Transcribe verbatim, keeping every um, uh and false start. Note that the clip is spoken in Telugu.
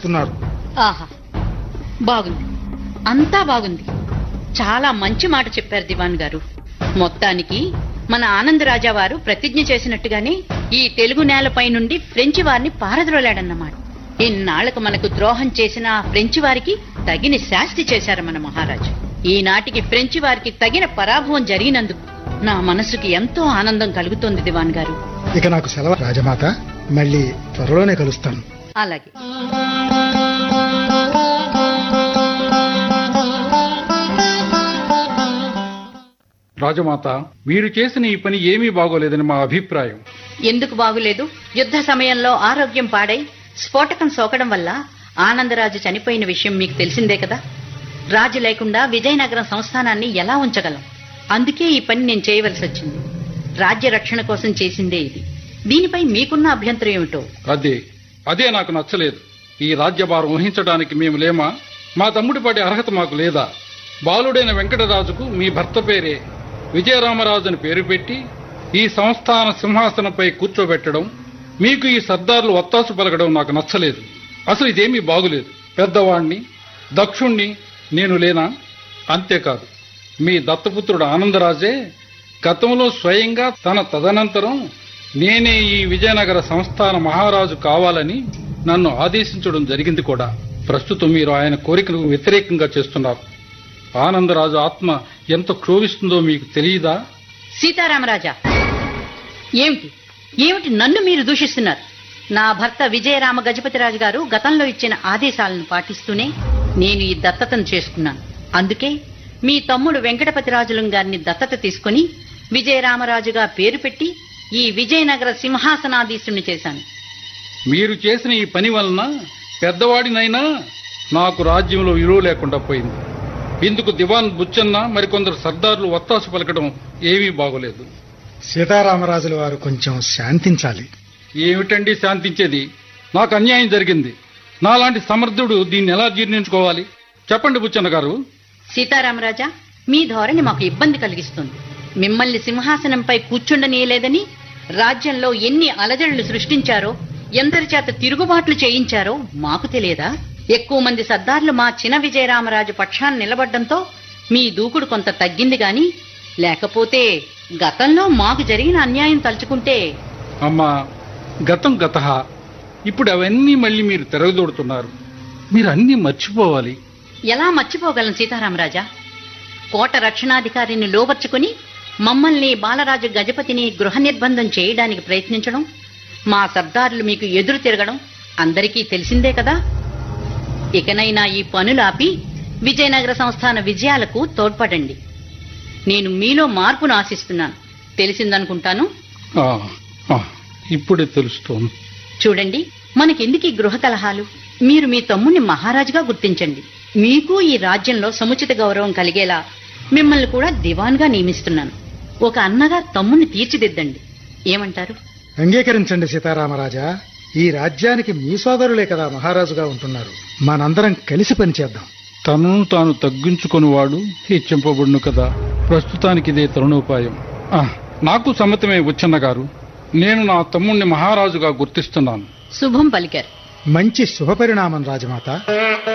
ఇస్తున్నారు. ఆహా, బాగుంది, అంతా బాగుంది. చాలా మంచి మాట చెప్పారు దివాన్ గారు. మొత్తానికి మన ఆనందరాజా వారు ప్రతిజ్ఞ చేసినట్టుగానే ఈ తెలుగు నేలపై నుండి ఫ్రెంచి వారిని పారద్రోలాడన్నమాట. ఇన్నాళ్లకు మనకు ద్రోహం చేసిన ఆ ఫ్రెంచి వారికి తగిన శాస్తి చేశారు మన మహారాజు. ఈనాటికి ఫ్రెంచి వారికి తగిన పరాభవం జరిగినందుకు నా మనసుకి ఎంతో ఆనందం కలుగుతోంది దివాన్ గారు. ఇక నాకు సెలవు రాజమాత. మళ్ళీ త్వరలోనే కలుస్తాను. అలాగే. రాజమాత, మీరు చేసిన ఈ పని ఏమీ బాగోలేదని మా అభిప్రాయం. ఎందుకు బాగులేదు? యుద్ధ సమయంలో ఆరోగ్యం పాడై స్ఫోటకం సోకడం వల్ల ఆనందరాజు చనిపోయిన విషయం మీకు తెలిసిందే కదా. రాజు లేకుండా విజయనగరం సంస్థానాన్ని ఎలా ఉంచగలం? అందుకే ఈ పని నేను చేయవలసి వచ్చింది. రాజ్య రక్షణ కోసం చేసిందే ఇది. దీనిపై మీకున్న అభ్యంతరం ఏమిటో? అదే అదే నాకు నచ్చలేదు. ఈ రాజ్యభారం వహించడానికి మేము లేమా? మా తమ్ముడి పడే అర్హత మాకు లేదా? బాలుడైన వెంకటరాజుకు మీ భర్త పేరే విజయరామరాజు అని పేరు పెట్టి ఈ సంస్థాన సింహాసనంపై కూర్చోబెట్టడం, మీకు ఈ సర్దార్లు ఒత్తాసు పలకడం నాకు నచ్చలేదు. అసలు ఇదేమీ బాగులేదు. పెద్దవాణ్ణి, దక్షుణ్ణి నేను లేనా? అంతేకాదు, మీ దత్తపుత్రుడు ఆనందరాజే గతంలో స్వయంగా తన తదనంతరం నేనే ఈ విజయనగర సంస్థాన మహారాజు కావాలని నన్ను ఆదేశించడం జరిగింది కూడా. ప్రస్తుతం మీరు ఆయన కోరికకు వ్యతిరేకంగా చేస్తున్నారు. ఆనందరాజు ఆత్మ ఎంత క్షోభిస్తుందో మీకు తెలియదా? సీతారామరాజా, ఏమిటి ఏమిటి నన్ను మీరు దూషిస్తున్నారు? నా భర్త విజయరామ గజపతిరాజు గారు గతంలో ఇచ్చిన ఆదేశాలను పాటిస్తూనే నేను ఈ దత్తతను చేసుకున్నాను. అందుకే మీ తమ్ముడు వెంకటపతిరాజులం గారిని దత్తత తీసుకుని విజయరామరాజుగా పేరు పెట్టి ఈ విజయనగర సింహాసనాధీశుణ్ణి చేశాను. మీరు చేసిన ఈ పని వలన పెద్దవాడినైనా నాకు రాజ్యంలో విలువ లేకుండా పోయింది. ఇందుకు దివాన్ బుచ్చన్న మరికొందరు సర్దార్లు ఒత్తాసు పలకడం ఏమీ బాగోలేదు. సీతారామరాజుల వారు కొంచెం శాంతించాలి. ఏమిటండి శాంతించేది? నాకు అన్యాయం జరిగింది. నాలాంటి సమర్థుడు దీన్ని ఎలా జీర్ణించుకోవాలి? చెప్పండి బుచ్చన్న గారు. సీతారామరాజా, మీ ధోరణి మాకు ఇబ్బంది కలిగిస్తుంది. మిమ్మల్ని సింహాసనంపై కూర్చుండనీయలేదని రాజ్యంలో ఎన్ని అలజడులు సృష్టించారో, ఎందరి చేత తిరుగుబాట్లు చేయించారో మాకు తెలియదా? ఎక్కువ మంది సర్దార్లు మా చిన విజయరామరాజు పక్షాన్ని నిలబడ్డంతో మీ దూకుడు కొంత తగ్గింది గాని, లేకపోతే గతంలో మాకు జరిగిన అన్యాయం తలుచుకుంటే... అమ్మా, గతం గతః. ఇప్పుడు అవన్నీ మళ్ళీ మీరు తిరగదోడుతున్నారు. మీరు అన్నీ మర్చిపోవాలి. ఎలా మర్చిపోగలను సీతారామరాజా? కోట రక్షణాధికారిని లోబర్చుకుని మమ్మల్ని బాలరాజు గజపతిని గృహ నిర్బంధం చేయడానికి ప్రయత్నించడం, మా సర్దారులు మీకు ఎదురు తిరగడం అందరికీ తెలిసిందే కదా. ఇకనైనా ఈ పనులు ఆపి విజయనగర సంస్థాన విజయాలకు తోడ్పడండి. నేను మీలో మార్పును ఆశిస్తున్నాను. తెలిసిందనుకుంటాను. ఇప్పుడే తెలుస్తోంది. చూడండి, మనకెందుకు ఈ గృహ కలహాలు? మీరు మీ తమ్ముణ్ణి మహారాజుగా గుర్తించండి. మీకు ఈ రాజ్యంలో సముచిత గౌరవం కలిగేలా మిమ్మల్ని కూడా దివాన్గా నియమిస్తున్నాను. ఒక అన్నగా తమ్ముణ్ణి తీర్చిదిద్దండి. ఏమంటారు? అంగీకరించండి సీతారామరాజా. ఈ రాజ్యానికి మీ సోదరులే కదా మహారాజుగా ఉంటున్నారు. మనందరం కలిసి పనిచేద్దాం. తనను తాను తగ్గించుకునివాడు హెచ్చింపబడును కదా. ప్రస్తుతానికి ఇదే తరుణోపాయం. నాకు సమ్మతమే బుచ్చన్న గారు. నేను నా తమ్ముణ్ణి మహారాజుగా గుర్తిస్తున్నాను. శుభం పలికారు. మంచి శుభపరిణామం రాజమాత.